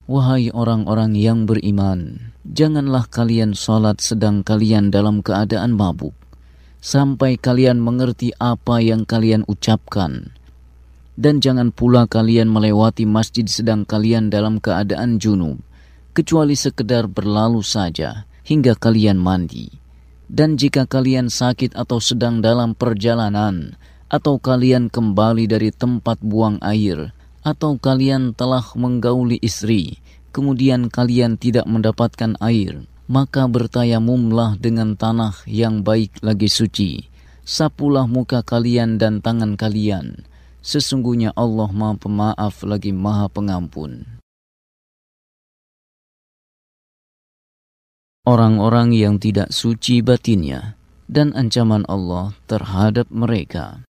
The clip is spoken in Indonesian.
Wahai orang-orang yang beriman, janganlah kalian salat sedang kalian dalam keadaan mabuk, sampai kalian mengerti apa yang kalian ucapkan. Dan jangan pula kalian melewati masjid sedang kalian dalam keadaan junub, kecuali sekedar berlalu saja hingga kalian mandi. Dan jika kalian sakit atau sedang dalam perjalanan, atau kalian kembali dari tempat buang air, atau kalian telah menggauli istri, kemudian kalian tidak mendapatkan air, maka bertayamumlah dengan tanah yang baik lagi suci. Sapulah muka kalian dan tangan kalian. Sesungguhnya Allah Maha Pemaaf lagi Maha Pengampun. Orang-orang yang tidak suci batinnya dan ancaman Allah terhadap mereka.